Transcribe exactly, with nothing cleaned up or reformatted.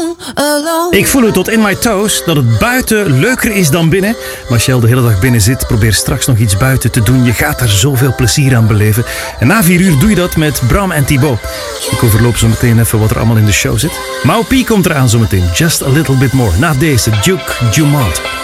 Ik voel het tot in my toes dat het buiten leuker is dan binnen. Maar als je al de hele dag binnen zit, probeer straks nog iets buiten te doen. Je gaat er zoveel plezier aan beleven. En na vier uur doe je dat met Bram en Thibaut. Ik overloop zo meteen even wat er allemaal in de show zit. Mau P komt eraan zo meteen. Just a little bit more. Na deze Duke Dumont.